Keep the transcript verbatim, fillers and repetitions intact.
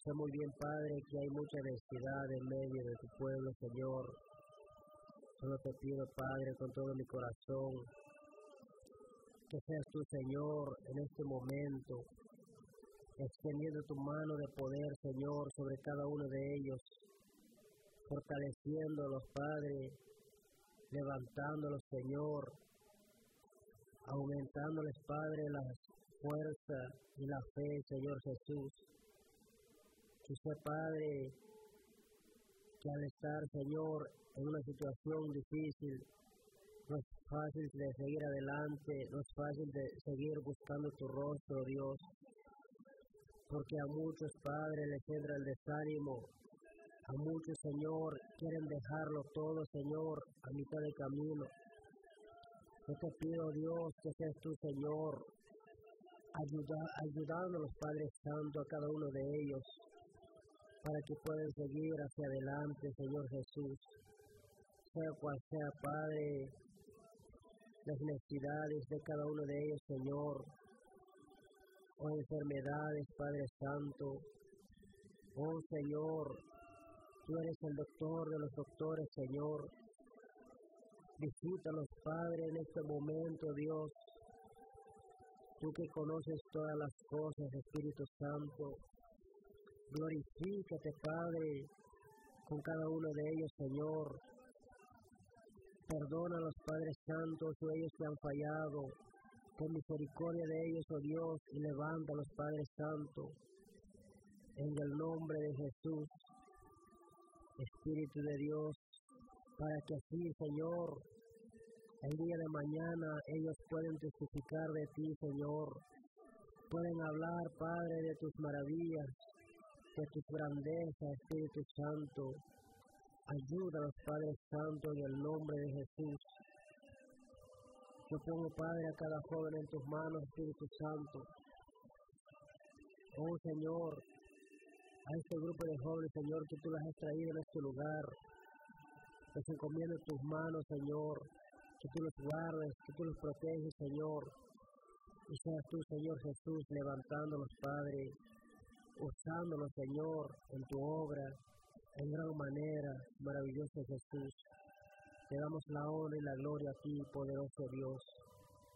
sé muy bien, Padre, que hay mucha necesidad en medio de tu pueblo, Señor. Solo te pido, Padre, con todo mi corazón, que seas tú, Señor, en este momento, extendiendo tu mano de poder, Señor, sobre cada uno de ellos, fortaleciéndolos, Padre, levantándolos, Señor, aumentándoles, Padre, la fuerza y la fe, Señor Jesús. Que sé, Padre, que al estar, Señor, en una situación difícil, no es fácil de seguir adelante, no es fácil de seguir buscando tu rostro, Dios, porque a muchos, Padre, les entra el desánimo, a muchos, Señor, quieren dejarlo todo, Señor, a mitad de camino. Yo te pido, Dios, que seas tú, Señor, ayuda, ayudándolos, Padre Santo, a cada uno de ellos, para que puedan seguir hacia adelante, Señor Jesús. Sea cual sea, Padre, las necesidades de cada uno de ellos, Señor, o enfermedades, Padre Santo. Oh, Señor, tú eres el doctor de los doctores, Señor. Visítalos, Padre, en este momento, Dios. Tú que conoces todas las cosas, Espíritu Santo. Glorifícate, Padre, con cada uno de ellos, Señor. Perdona a los Padres Santos o ellos que han fallado. Ten misericordia de ellos, oh Dios, y levanta a los Padres Santos. En el nombre de Jesús, Espíritu de Dios, para que así, Señor, el día de mañana ellos pueden testificar de ti, Señor. Pueden hablar, Padre, de tus maravillas, de tu grandeza, Espíritu Santo. Ayúdalos, Padre Santo, en el nombre de Jesús. Yo pongo, Padre, a cada joven en tus manos, Espíritu Santo. Oh, Señor, a este grupo de jóvenes, Señor, que tú las has traído en este lugar, los encomiendo en tus manos, Señor, que tú los guardes, que tú los proteges, Señor, y seas tú, Señor Jesús, levantándolos, Padre, usándolos, Señor, en tu obra, en gran manera, maravilloso Jesús. Te damos la honra y la gloria a ti, poderoso Dios.